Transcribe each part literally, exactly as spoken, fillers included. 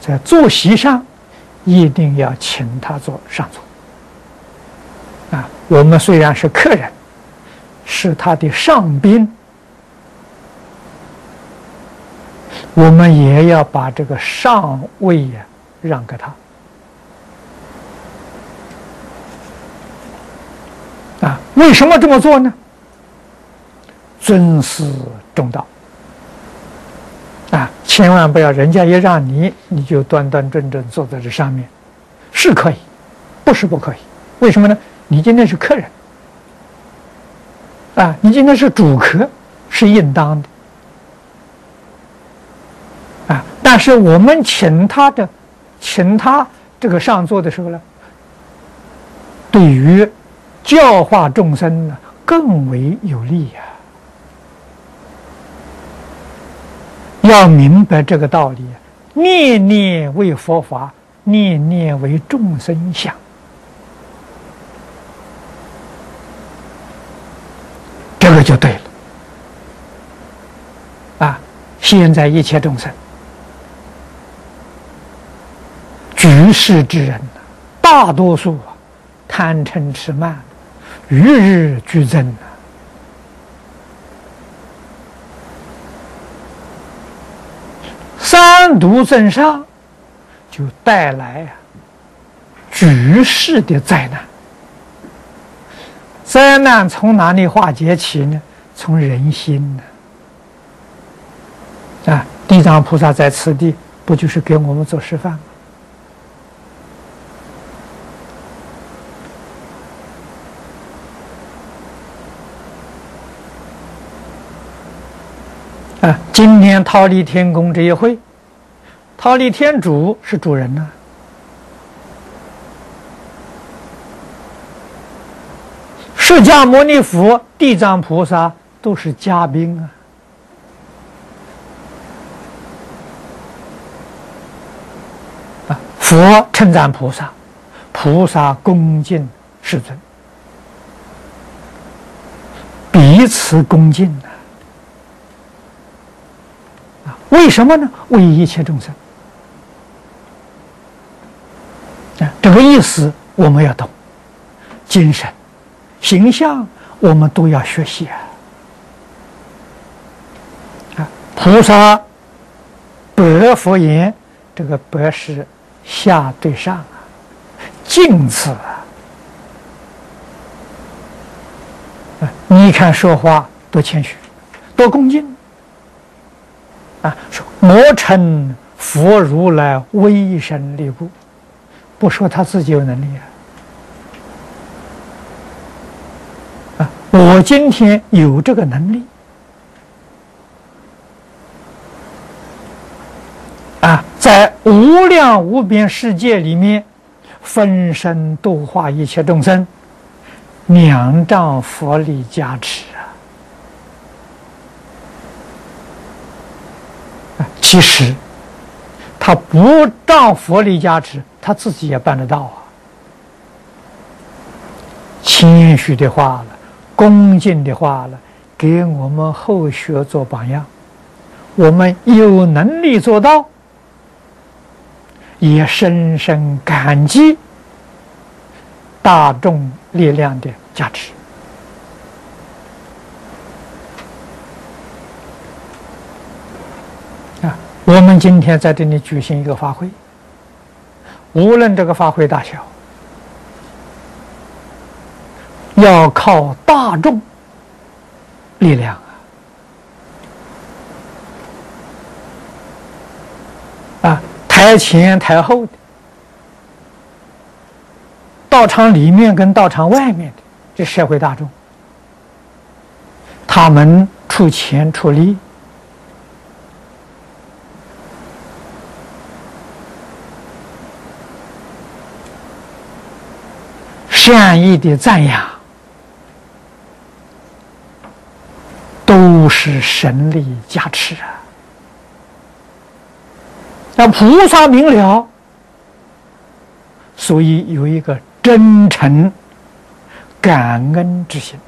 在坐席上一定要请他做上座。啊，我们虽然是客人，是他的上宾，我们也要把这个上位呀让给他。啊，为什么这么做呢？尊师重道。啊，千万不要人家一让你，你就端端正正坐在这上面，是可以，不是不可以。为什么呢？你今天是客人，啊，你今天是主客，是应当的。啊，但是我们请他的，请他这个上座的时候呢，对于教化众生呢更为有利呀、啊。要明白这个道理，念念为佛法，念念为众生想。这个就对了。啊，现在一切众生，居士之人，大多数啊，贪嗔痴慢，与日俱增啊。三毒增上，就带来啊举世的灾难。灾难从哪里化解起呢？从人心呢、啊。啊，地藏菩萨在此地不就是给我们做示范吗？啊，今天忉利天宫这一会，忉利天主是主人呢、啊，释迦牟尼佛、地藏菩萨都是嘉宾啊。啊，佛称赞菩萨，菩萨恭敬世尊，彼此恭敬啊。为什么呢？为一切众生。啊，这个意思我们要懂，精神、形象我们都要学习啊。啊，菩萨白佛言，这个白是下对上啊，敬字啊。啊，你看说话多谦虚，多恭敬。啊，说我称佛如来威神力故，不说他自己有能力啊。啊，我今天有这个能力啊，在无量无边世界里面分身度化一切众生，两仗佛力加持啊。其实他不仗佛力加持，他自己也办得到啊。谦虚的话了，恭敬的话了，给我们后学做榜样。我们有能力做到，也深深感激大众力量的加持。我们今天在这里举行一个法会，无论这个法会大小，要靠大众力量啊！啊，台前台后的，道场里面跟道场外面的这社会大众，他们出钱出力。善意的赞扬，都是神力加持啊！让菩萨明了，所以有一个真诚感恩之心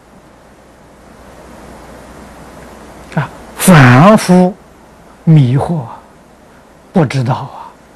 啊，反复迷惑，不知道。